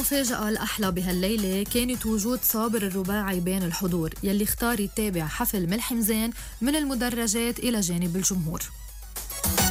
المفاجأة الأحلى بهالليلة كانت وجود صابر الرباعي بين الحضور يلي اختار يتابع حفل ملحمزين من المدرجات إلى جانب الجمهور.